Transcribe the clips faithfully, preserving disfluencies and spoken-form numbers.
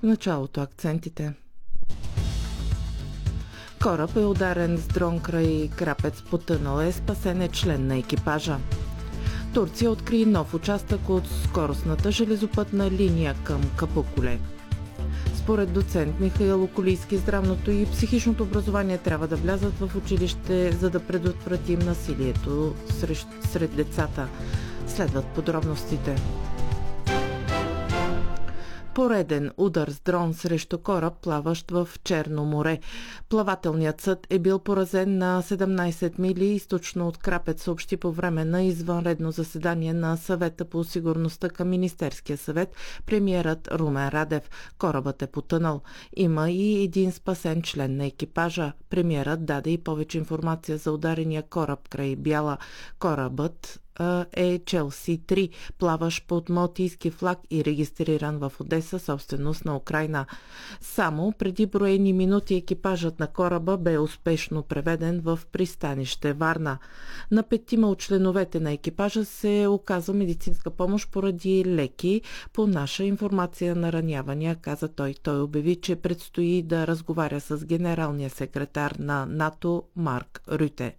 В началото акцентите. Кораб е ударен с дрон край Крапец, потънал е, спасен е член на екипажа. Турция откри нов участък от скоростната железопътна линия към Капъкуле. Според доцент Михаил Околийски, здравното и психичното образование трябва да влязат в училище, за да предотвратим насилието сред децата. Следват подробностите. Пореден удар с дрон срещу кораб, плаващ в Черно море. Плавателният съд е бил поразен на седемнайсет мили източно от Крапец, съобщи по време на извънредно заседание на Съвета по сигурността към Министерския съвет премиерът Румен Радев. Корабът е потънал. Има и един спасен член на екипажа. Премиерът даде и повече информация за ударения кораб край Бяла. Корабът е Челси три, плаващ под малтийски флаг и регистриран в Одеса, собственост на Украйна. Само преди броени минути екипажът на кораба бе успешно преведен в пристанище Варна. На петима от членовете на екипажа се оказва медицинска помощ поради леки. По наша информация на ранявания, каза той. Той обяви, че предстои да разговаря с генералния секретар на НАТО Марк Рюте.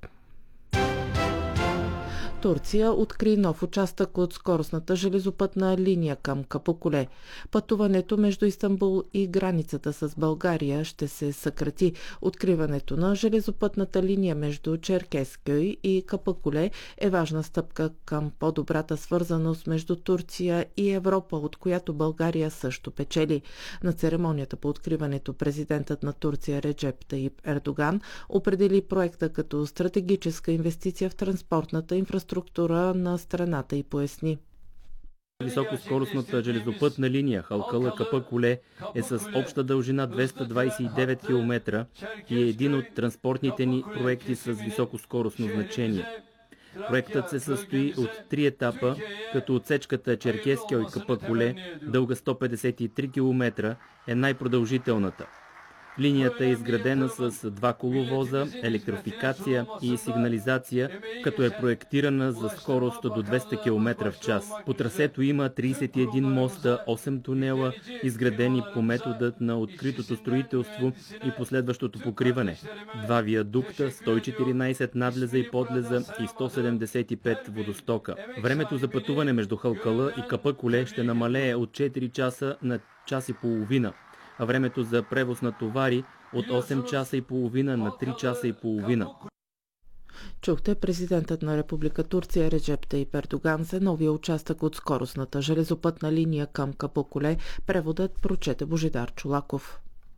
Турция откри нов участък от скоростната железопътна линия към Капъкуле. Пътуването между Истанбул и границата с България ще се съкрати. Откриването на железопътната линия между Черкескköy и Капъкуле е важна стъпка към по-добрата свързаност между Турция и Европа, от която България също печели. На церемонията по откриването президентът на Турция Реджеп Таип Ердоган определи проекта като стратегическа инвестиция в транспортната инфраструктура структура на страната и поясни. Високоскоростната железопътна линия Халкала-Капъкуле е с обща дължина двеста двайсет и девет километра и е един от транспортните ни проекти с високоскоростно значение. Проектът се състои от три етапа, като отсечката Черкескköy-Капъкуле, дълга сто петдесет и три километра, е най-продължителната. Линията е изградена с два коловоза, електрификация и сигнализация, като е проектирана за скорост до двеста километра в час. По трасето има трийсет и един моста, осем тунела, изградени по методът на откритото строителство и последващото покриване. Два виадукта, сто и четиринайсет надлеза и подлеза и сто седемдесет и пет водостока. Времето за пътуване между Халкала и Капъкуле ще намалее от четири часа на час и половина, а времето за превоз на товари от осем часа и половина на три часа и половина. Чухте президентът на Република Турция Реджеп Таип Ердоган за новия участък от скоростната железопътна линия към Капъкуле. Преводът прочете Божидар Чолаков.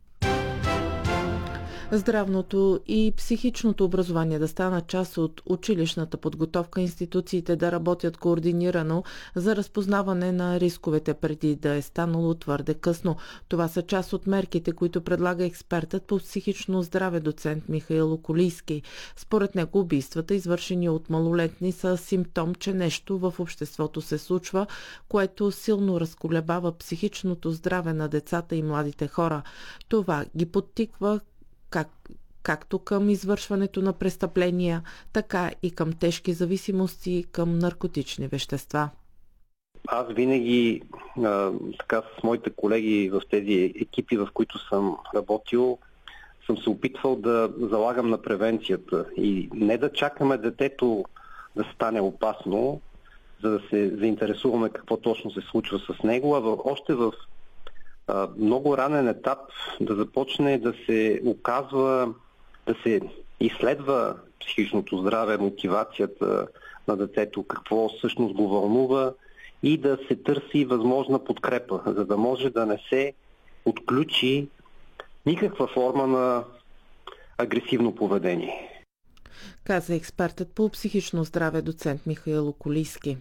Здравното и психичното образование да станат част от училищната подготовка, институциите да работят координирано за разпознаване на рисковете преди да е станало твърде късно. Това са част от мерките, които предлага експертът по психично здраве доцент Михаил Околийски. Според него убийствата, извършени от малолетни, са симптом, че нещо в обществото се случва, което силно разколебава психичното здраве на децата и младите хора. Това ги подтиква Как, както към извършването на престъпления, така и към тежки зависимости към наркотични вещества. Аз винаги а, така с моите колеги в тези екипи, в които съм работил, съм се опитвал да залагам на превенцията и не да чакаме детето да стане опасно, за да се заинтересуваме какво точно се случва с него, а в, още в много ранен етап да започне да се оказва, да се изследва психичното здраве, мотивацията на детето, какво всъщност го вълнува и да се търси възможна подкрепа, за да може да не се отключи никаква форма на агресивно поведение. Каза експертът по психично здраве доцент Михаил Околийски.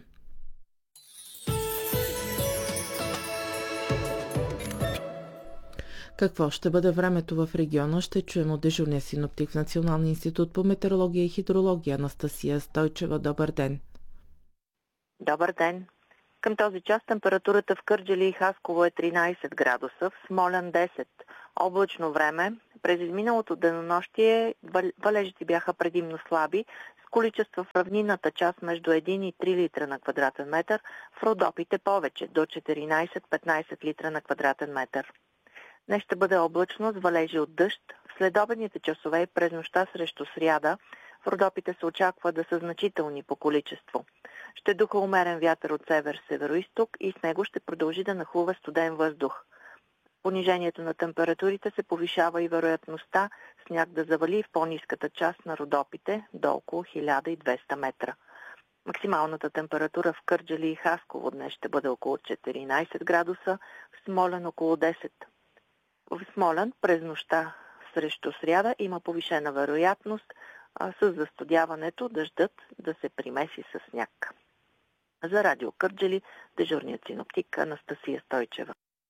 Какво ще бъде времето в региона, ще чуем от дежурния синоптик в Националния институт по метеорология и хидрология Анастасия Стойчева. Добър ден! Добър ден! Към този час температурата в Кърджали и Хасково е тринайсет градуса, в Смолян десет. Облачно време. През изминалото денонощие валежите бяха предимно слаби, с количество в равнинната част между един и три литра на квадратен метър, в Родопите повече, до четиринайсет-петнайсет литра на квадратен метър. Днес ще бъде облачно с валежи от дъжд. В следобедните часове и през нощта срещу сряда в Родопите се очаква да са значителни по количество. Ще духа умерен вятър от север-североизток и с него ще продължи да нахлува студен въздух. Понижението на температурите се повишава и вероятността сняг да завали в по-ниската част на Родопите до около хиляда и двеста метра. Максималната температура в Кърджали и Хасково днес ще бъде около четиринайсет градуса, в Смолян около десет. В Смолян през нощта срещу сряда има повишена вероятност а, с застудяването дъждът да се примеси с сняг. За Радио Кърджали, дежурният синоптик Анастасия Стойчева.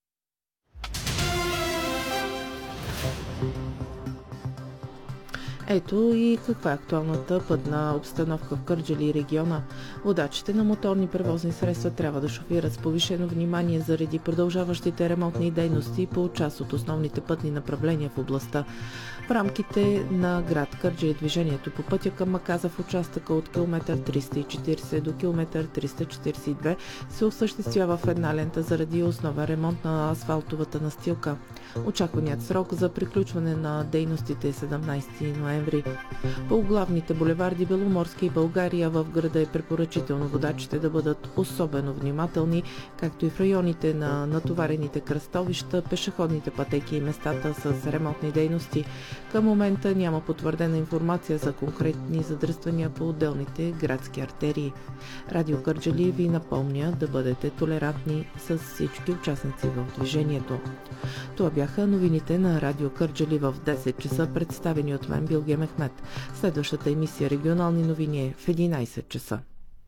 Ето и каква е актуалната пътна обстановка в Кърджали и региона. Водачите на моторни превозни средства трябва да шофират с повишено внимание заради продължаващите ремонтни дейности по част от основните пътни направления в областта. В рамките на град Кърджали движението по пътя към Маказа в участъка от километър триста и четирийсет до километър триста четирийсет и две се осъществява в една лента заради основен ремонт на асфалтовата настилка. Очакваният срок за приключване на дейностите е седемнайсети ноември. По главните булеварди Беломорски и България в града е препоръчително водачите да бъдат особено внимателни, както и в районите на натоварените кръстовища, пешеходните пътеки и местата с ремонтни дейности. Към момента няма потвърдена информация за конкретни задръствания по отделните градски артерии. Радио Кърджали ви напомня да бъдете толерантни с всички участници в движението. Това бяха новините на Радио Кърджали в десет часа, представени от мен Билге Мехмет. Следващата емисия регионални новини е в единайсет часа.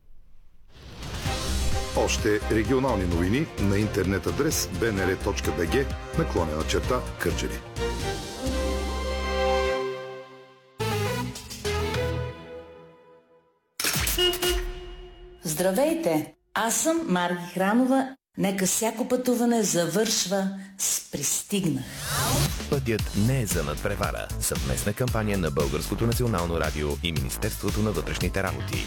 Още регионални новини на интернет адрес би ен ар точка би джи наклонена черта Кърджали. Здравейте! Аз съм Марги Храмова. Нека всяко пътуване завършва с пристигнах. Пътят не е за надпревара. Съвместна кампания на Българското национално радио и Министерството на вътрешните работи.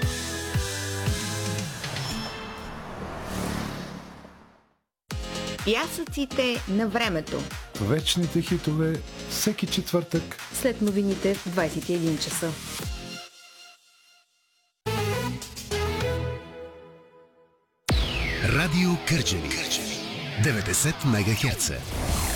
Пясъците на времето. Вечните хитове всеки четвъртък. След новините в двайсет и един часа. Радио Кърджали. деветдесет мегахерца.